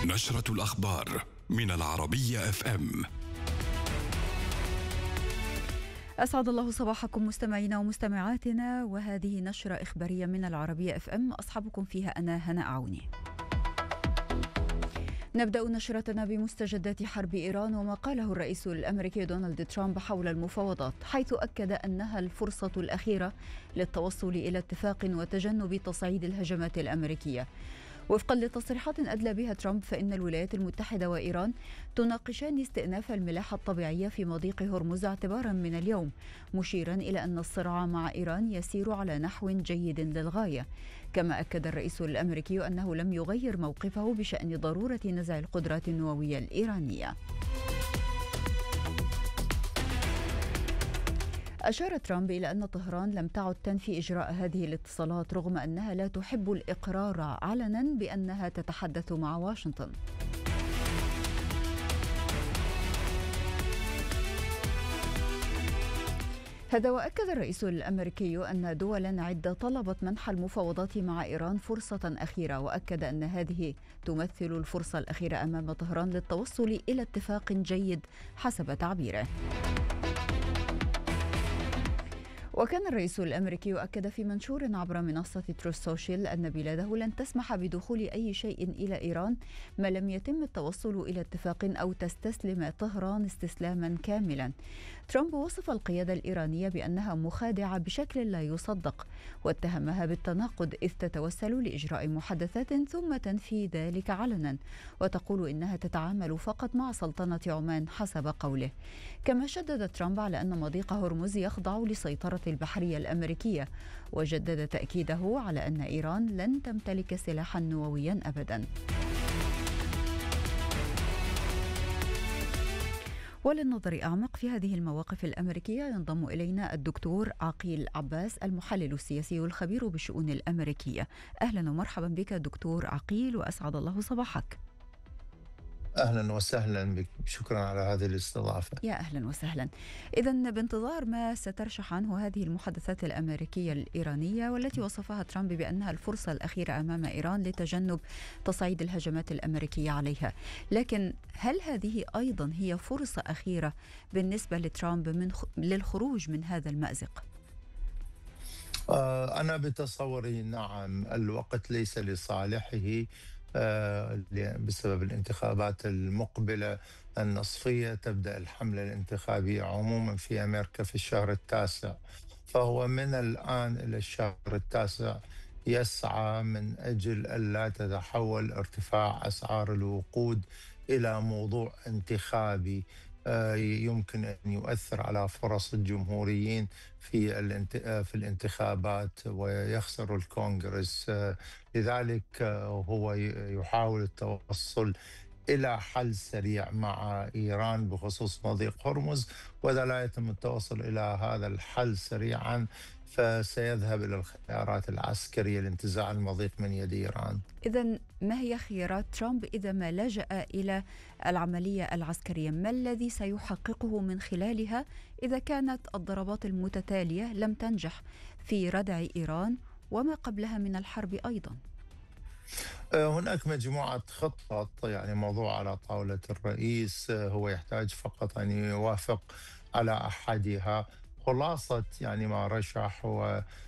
نشرة الأخبار من العربية اف ام. أسعد الله صباحكم مستمعينا ومستمعاتنا، وهذه نشرة إخبارية من العربية اف ام أصحبكم فيها أنا هناء عوني. نبدأ نشرتنا بمستجدات حرب إيران وما قاله الرئيس الأمريكي دونالد ترامب حول المفاوضات، حيث أكد أنها الفرصة الأخيرة للتوصل إلى اتفاق وتجنب تصعيد الهجمات الأمريكية. وفقا لتصريحات أدلى بها ترامب، فإن الولايات المتحدة وإيران تناقشان استئناف الملاحة الطبيعية في مضيق هرمز اعتبارا من اليوم، مشيرا إلى أن الصراع مع إيران يسير على نحو جيد للغاية. كما أكد الرئيس الأمريكي أنه لم يغير موقفه بشأن ضرورة نزع القدرات النووية الإيرانية. أشار ترامب إلى أن طهران لم تعد تنفي إجراء هذه الاتصالات، رغم أنها لا تحب الإقرار علنا بأنها تتحدث مع واشنطن. هذا وأكد الرئيس الأمريكي أن دولا عدة طلبت منح المفاوضات مع إيران فرصة أخيرة، وأكد أن هذه تمثل الفرصة الأخيرة أمام طهران للتوصل إلى اتفاق جيد حسب تعبيره. وكان الرئيس الأمريكي يؤكد في منشور عبر منصة تروث سوشيال أن بلاده لن تسمح بدخول أي شيء إلى إيران ما لم يتم التوصل إلى اتفاق أو تستسلم طهران استسلاما كاملا. ترامب وصف القيادة الإيرانية بأنها مخادعة بشكل لا يصدق، واتهمها بالتناقض إذ تتوسل لإجراء محادثات ثم تنفي ذلك علنا، وتقول إنها تتعامل فقط مع سلطنة عمان حسب قوله. كما شدد ترامب على أن مضيق هرمز يخضع لسيطرة البحرية الأمريكية، وجدد تأكيده على أن إيران لن تمتلك سلاحا نوويا أبدا. وللنظر أعمق في هذه المواقف الأمريكية ينضم إلينا الدكتور عقيل عباس، المحلل السياسي والخبير بالشؤون الأمريكية. أهلا ومرحبا بك دكتور عقيل، وأسعد الله صباحك. أهلا وسهلا بك، شكرا على هذه الاستضافة. يا أهلا وسهلا. إذن بانتظار ما سترشح عنه هذه المحادثات الأمريكية الإيرانية، والتي وصفها ترامب بأنها الفرصة الأخيرة أمام إيران لتجنب تصعيد الهجمات الأمريكية عليها، لكن هل هذه أيضا هي فرصة أخيرة بالنسبة لترامب للخروج من هذا المأزق؟ أنا بتصوري نعم، الوقت ليس لصالحه بسبب الانتخابات المقبلة النصفية. تبدأ الحملة الانتخابية عموما في أمريكا في الشهر التاسع، فهو من الآن إلى الشهر التاسع يسعى من أجل ألا تتحول ارتفاع أسعار الوقود إلى موضوع انتخابي يمكن أن يؤثر على فرص الجمهوريين في الانتخابات ويخسر الكونغرس. لذلك هو يحاول التوصل إلى حل سريع مع إيران بخصوص مضيق هرمز، وإذا لا يتم التوصل إلى هذا الحل سريعا فسيذهب إلى الخيارات العسكرية لانتزاع المضيق من يد إيران. إذن ما هي خيارات ترامب إذا ما لجأ إلى العملية العسكرية؟ ما الذي سيحققه من خلالها إذا كانت الضربات المتتالية لم تنجح في ردع إيران وما قبلها من الحرب أيضا؟ هناك مجموعة خطط، يعني موضوع على طاولة الرئيس، هو يحتاج فقط أن يوافق على أحدها. خلاصة يعني ما رشح هو